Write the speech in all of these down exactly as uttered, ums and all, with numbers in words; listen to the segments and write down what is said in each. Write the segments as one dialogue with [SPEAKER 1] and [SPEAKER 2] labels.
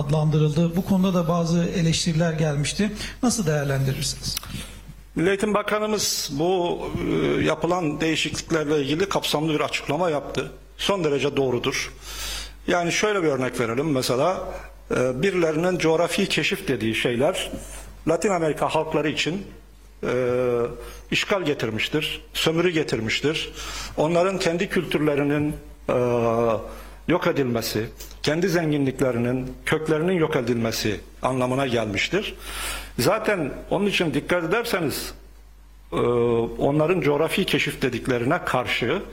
[SPEAKER 1] adlandırıldı. Bu konuda da bazı eleştiriler gelmişti. Nasıl değerlendirirsiniz?
[SPEAKER 2] Milli Eğitim Bakanımız bu e, yapılan değişikliklerle ilgili kapsamlı bir açıklama yaptı. Son derece doğrudur. Yani şöyle bir örnek verelim. Mesela e, birilerinin coğrafi keşif dediği şeyler Latin Amerika halkları için e, işgal getirmiştir, sömürü getirmiştir. Onların kendi kültürlerinin e, yok edilmesi, kendi zenginliklerinin, köklerinin yok edilmesi anlamına gelmiştir. Zaten onun için dikkat ederseniz onların coğrafi keşif dediklerine karşı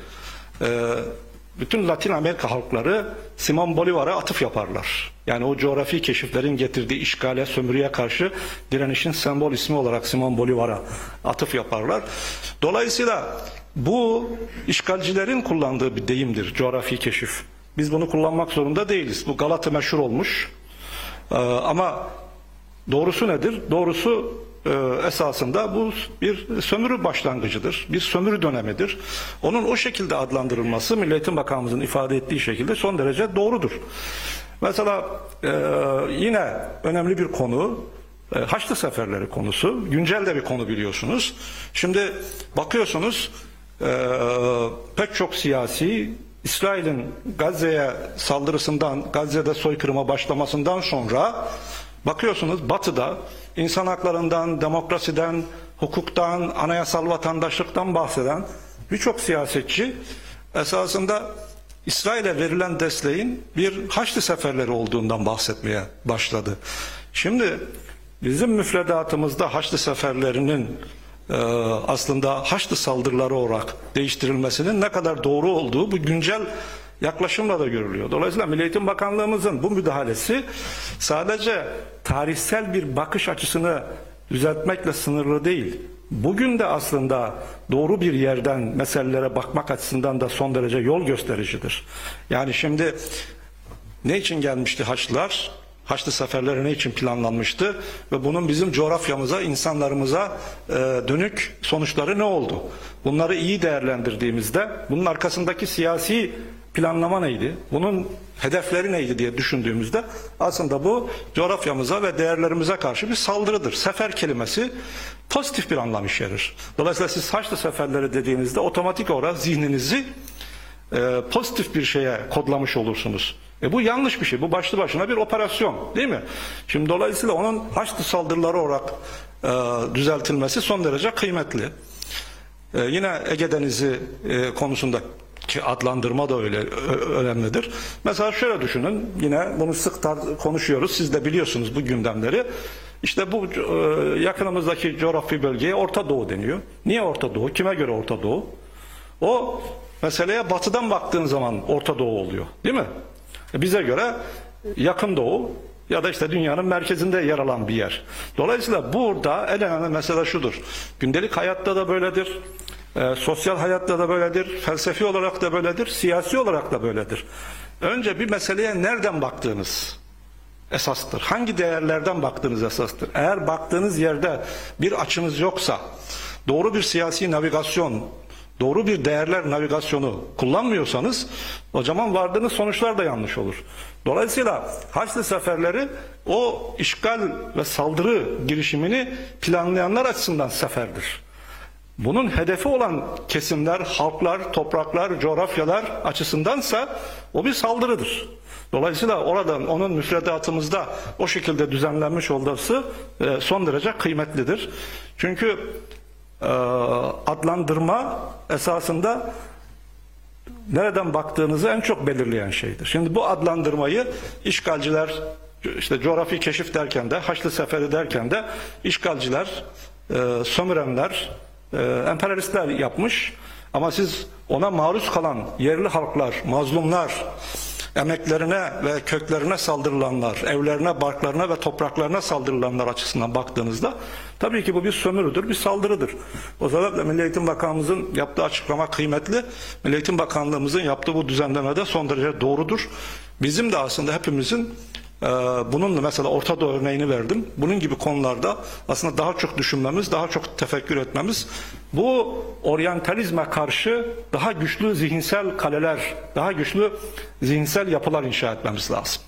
[SPEAKER 2] bütün Latin Amerika halkları Simon Bolivar'a atıf yaparlar. Yani o coğrafi keşiflerin getirdiği işgale, sömürüye karşı direnişin sembol ismi olarak Simon Bolivar'a atıf yaparlar. Dolayısıyla bu işgalcilerin kullandığı bir deyimdir, coğrafi keşif. Biz bunu kullanmak zorunda değiliz. Bu Galata meşhur olmuş. Ee, ama doğrusu nedir? Doğrusu e, esasında bu bir sömürü başlangıcıdır. Bir sömürü dönemidir. Onun o şekilde adlandırılması Milli Eğitim Bakanımızın ifade ettiği şekilde son derece doğrudur. Mesela e, yine önemli bir konu e, Haçlı Seferleri konusu. Güncel de bir konu biliyorsunuz. Şimdi bakıyorsunuz e, pek çok siyasi İsrail'in Gazze'ye saldırısından, Gazze'de soykırıma başlamasından sonra bakıyorsunuz Batı'da insan haklarından, demokrasiden, hukuktan, anayasal vatandaşlıktan bahseden birçok siyasetçi esasında İsrail'e verilen desteğin bir Haçlı Seferleri olduğundan bahsetmeye başladı. Şimdi bizim müfredatımızda Haçlı Seferlerinin Ee, aslında Haçlı saldırıları olarak değiştirilmesinin ne kadar doğru olduğu bu güncel yaklaşımla da görülüyor. Dolayısıyla Milli Eğitim Bakanlığımızın bu müdahalesi sadece tarihsel bir bakış açısını düzeltmekle sınırlı değil. Bugün de aslında doğru bir yerden meselelere bakmak açısından da son derece yol göstericidir. Yani şimdi ne için gelmişti Haçlılar? Haçlı seferleri ne için planlanmıştı ve bunun bizim coğrafyamıza, insanlarımıza e, dönük sonuçları ne oldu? Bunları iyi değerlendirdiğimizde bunun arkasındaki siyasi planlama neydi? Bunun hedefleri neydi diye düşündüğümüzde aslında bu coğrafyamıza ve değerlerimize karşı bir saldırıdır. Sefer kelimesi pozitif bir anlam içerir. Dolayısıyla siz Haçlı seferleri dediğinizde otomatik olarak zihninizi e, pozitif bir şeye kodlamış olursunuz. E bu yanlış bir şey. Bu başlı başına bir operasyon, değil mi? Şimdi dolayısıyla onun Haçlı saldırıları olarak e, düzeltilmesi son derece kıymetli. E, yine Ege Denizi e, konusundaki adlandırma da öyle ö, önemlidir. Mesela şöyle düşünün. Yine bunu sık konuşuyoruz. Siz de biliyorsunuz bu gündemleri. İşte bu e, yakınımızdaki coğrafi bölgeye Orta Doğu deniyor. Niye Orta Doğu? Kime göre Orta Doğu? O meseleye batıdan baktığın zaman Orta Doğu oluyor, değil mi? Bize göre yakın doğu ya da işte dünyanın merkezinde yer alan bir yer. Dolayısıyla burada en önemli mesele şudur. Gündelik hayatta da böyledir. E, sosyal hayatta da böyledir. Felsefi olarak da böyledir. Siyasi olarak da böyledir. Önce bir meseleye nereden baktığınız esastır. Hangi değerlerden baktığınız esastır. Eğer baktığınız yerde bir açınız yoksa, doğru bir siyasi navigasyon, doğru bir değerler navigasyonu kullanmıyorsanız o zaman vardığınız sonuçlar da yanlış olur. Dolayısıyla Haçlı seferleri o işgal ve saldırı girişimini planlayanlar açısından seferdir. Bunun hedefi olan kesimler, halklar, topraklar, coğrafyalar açısındansa o bir saldırıdır. Dolayısıyla oradan onun müfredatımızda o şekilde düzenlenmiş olması son derece kıymetlidir. Çünkü adlandırma esasında nereden baktığınızı en çok belirleyen şeydir. Şimdi bu adlandırmayı işgalciler işte coğrafi keşif derken de Haçlı Seferi derken de işgalciler, e, sömürenler, e, emperyalistler yapmış. Ama siz ona maruz kalan yerli halklar, mazlumlar, emeklerine ve köklerine saldırılanlar, evlerine, barklarına ve topraklarına saldırılanlar açısından baktığınızda tabii ki bu bir sömürüdür, bir saldırıdır. O sebeple Milli Eğitim Bakanlığımızın yaptığı açıklama kıymetli. Milli Eğitim Bakanlığımızın yaptığı bu düzenleme de son derece doğrudur. Bizim de aslında hepimizin e, bununla mesela Orta Doğu örneğini verdim. Bunun gibi konularda aslında daha çok düşünmemiz, daha çok tefekkür etmemiz, bu oryantalizme karşı daha güçlü zihinsel kaleler, daha güçlü zihinsel yapılar inşa etmemiz lazım.